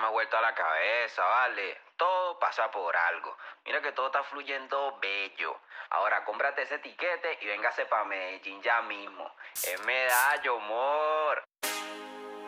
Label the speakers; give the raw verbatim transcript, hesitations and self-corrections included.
Speaker 1: ha vuelto a la cabeza, ¿vale? Todo pasa por algo. Mira que todo está fluyendo bello. Ahora cómprate ese tiquete y véngase pa' Medellín ya mismo. Es medallo, amor.